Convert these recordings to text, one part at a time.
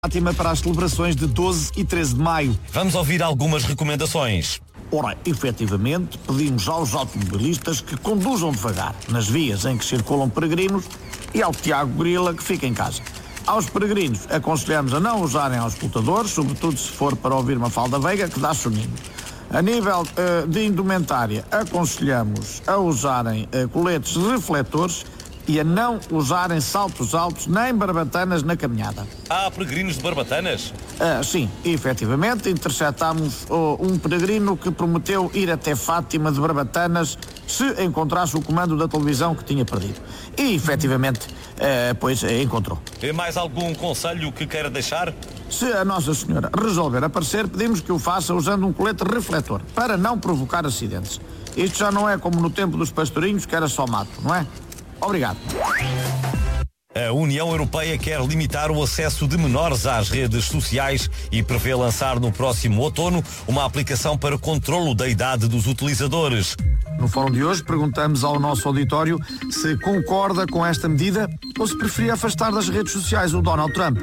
Fátima para as celebrações de 12 e 13 de maio. Vamos ouvir algumas recomendações. Ora, efetivamente, pedimos aos automobilistas que conduzam devagar nas vias em que circulam peregrinos e ao Tiago Grila que fique em casa. Aos peregrinos, aconselhamos a não usarem auscultadores, sobretudo se for para ouvir Mafalda Veiga, que dá soninho. A nível de indumentária, aconselhamos a usarem coletes refletores e a não usarem saltos altos nem barbatanas na caminhada. Há peregrinos de barbatanas? Sim, efetivamente, interceptámos um peregrino que prometeu ir até Fátima de barbatanas se encontrasse o comando da televisão que tinha perdido. E, efetivamente, pois encontrou. E mais algum conselho que queira deixar? Se a Nossa Senhora resolver aparecer, pedimos que o faça usando um colete refletor, para não provocar acidentes. Isto já não é como no tempo dos pastorinhos, que era só mato, não é? Obrigado. A União Europeia quer limitar o acesso de menores às redes sociais e prevê lançar no próximo outono uma aplicação para controlo da idade dos utilizadores. No fórum de hoje perguntamos ao nosso auditório se concorda com esta medida ou se preferia afastar das redes sociais o Donald Trump.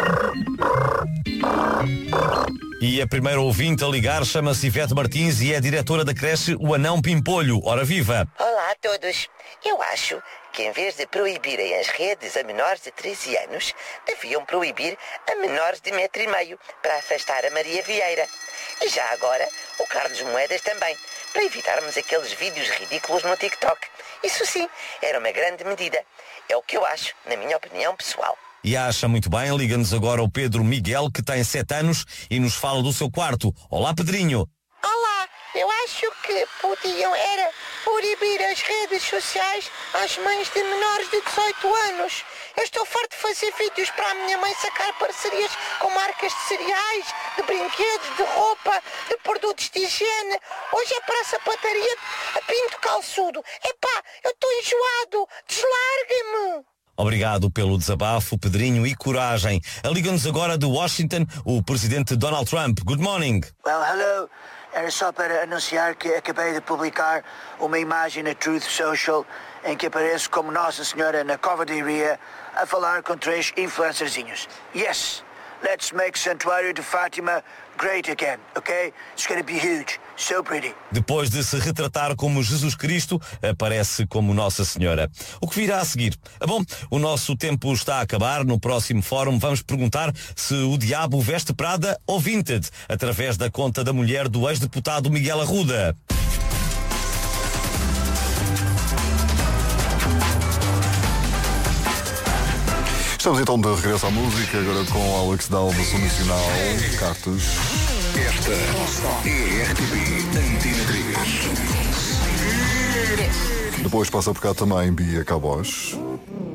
E a primeira ouvinte a ligar chama-se Ivete Martins e é diretora da creche O Anão Pimpolho. Ora viva! Olá a todos. Eu acho que em vez de proibirem as redes a menores de 13 anos, deviam proibir a menores de 1,5 m para afastar a Maria Vieira. E já agora, o Carlos Moedas também, para evitarmos aqueles vídeos ridículos no TikTok. Isso sim, era uma grande medida. É o que eu acho, na minha opinião pessoal. E acha muito bem, liga-nos agora o Pedro Miguel, que tem 7 anos e nos fala do seu quarto. Olá, Pedrinho. Olá, eu acho que podiam era proibir as redes sociais às mães de menores de 18 anos. Eu estou farto de fazer vídeos para a minha mãe sacar parcerias com marcas de cereais, de brinquedos, de roupa, de produtos de higiene. Hoje é para a sapataria a Pinto Calçudo. Epá, eu estou enjoado. Deslargue-me. Obrigado pelo desabafo, Pedrinho, e coragem. Liga-nos agora de Washington o presidente Donald Trump. Good morning. Well, hello. Era só para anunciar que acabei de publicar uma imagem na Truth Social em que apareço como Nossa Senhora na cova de Iria a falar com 3 influencerzinhos. Yes, let's make Santuário de Fátima great again, okay? It's gonna be huge, so pretty. Depois de se retratar como Jesus Cristo, aparece como Nossa Senhora. O que virá a seguir? Bom, o nosso tempo está a acabar. No próximo fórum vamos perguntar se o diabo veste Prada ou Vinted, através da conta da mulher do ex-deputado Miguel Arruda. Estamos então de regresso à música, agora com Alex Dalva, Som Nacional, Cactus. Esta é a RTP Antena 3. Depois passa por cá também Bia Cabos.